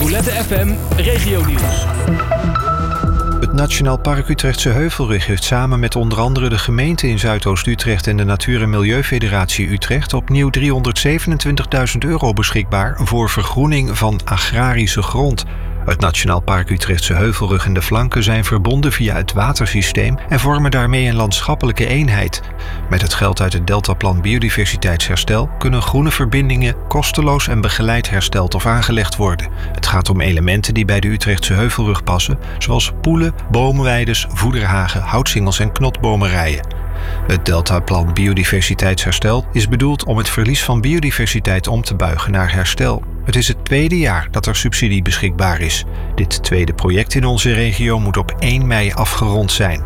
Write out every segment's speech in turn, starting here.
Roulette FM Regionieuws. Het Nationaal Park Utrechtse Heuvelrug heeft samen met onder andere de gemeente in Zuidoost-Utrecht en de Natuur- en Milieufederatie Utrecht opnieuw €327.000 beschikbaar voor vergroening van agrarische grond. Het Nationaal Park Utrechtse Heuvelrug en de flanken zijn verbonden via het watersysteem en vormen daarmee een landschappelijke eenheid. Met het geld uit het Deltaplan Biodiversiteitsherstel kunnen groene verbindingen kosteloos en begeleid hersteld of aangelegd worden. Het gaat om elementen die bij de Utrechtse Heuvelrug passen, zoals poelen, boomweides, voederhagen, houtsingels en knotbomerijen. Het Deltaplan Biodiversiteitsherstel is bedoeld om het verlies van biodiversiteit om te buigen naar herstel. Het is het tweede jaar dat er subsidie beschikbaar is. Dit tweede project in onze regio moet op 1 mei afgerond zijn.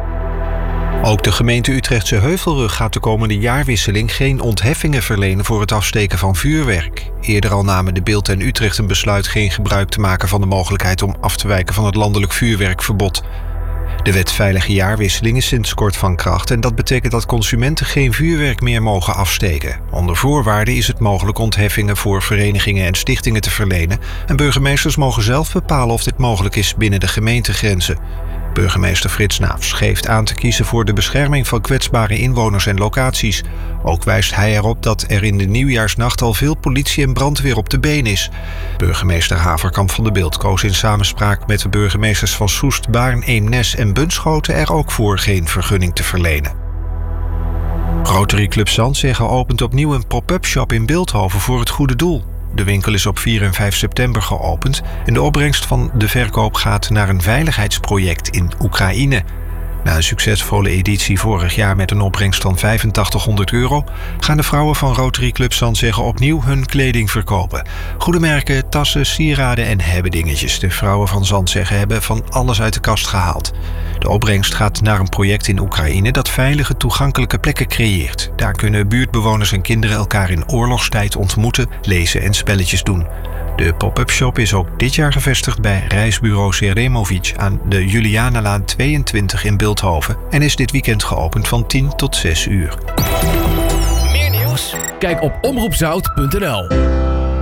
Ook de gemeente Utrechtse Heuvelrug gaat de komende jaarwisseling geen ontheffingen verlenen voor het afsteken van vuurwerk. Eerder al namen De Bilt en Utrecht een besluit geen gebruik te maken van de mogelijkheid om af te wijken van het landelijk vuurwerkverbod. De wet Veilige Jaarwisseling is sinds kort van kracht en dat betekent dat consumenten geen vuurwerk meer mogen afsteken. Onder voorwaarden is het mogelijk ontheffingen voor verenigingen en stichtingen te verlenen en burgemeesters mogen zelf bepalen of dit mogelijk is binnen de gemeentegrenzen. Burgemeester Frits Naafs geeft aan te kiezen voor de bescherming van kwetsbare inwoners en locaties. Ook wijst hij erop dat er in de nieuwjaarsnacht al veel politie en brandweer op de been is. Burgemeester Haverkamp van de Bilt koos in samenspraak met de burgemeesters van Soest, Baarn, Eemnes en Bunschoten er ook voor geen vergunning te verlenen. Rotary Club Zandzegge opent opnieuw een pop-up shop in Bilthoven voor het goede doel. De winkel is op 4 en 5 september geopend en de opbrengst van de verkoop gaat naar een veiligheidsproject in Oekraïne. Na een succesvolle editie vorig jaar met een opbrengst van €8500 gaan de vrouwen van Rotary Club Zandzegge opnieuw hun kleding verkopen. Goede merken, tassen, sieraden en hebbedingetjes. De vrouwen van Zandzegge hebben van alles uit de kast gehaald. De opbrengst gaat naar een project in Oekraïne dat veilige, toegankelijke plekken creëert. Daar kunnen buurtbewoners en kinderen elkaar in oorlogstijd ontmoeten, lezen en spelletjes doen. De pop-up shop is ook dit jaar gevestigd bij reisbureau Seremovic aan de Julianalaan 22 in Bilthoven en is dit weekend geopend van 10 tot 6 uur. Meer nieuws? Kijk op omroepzout.nl.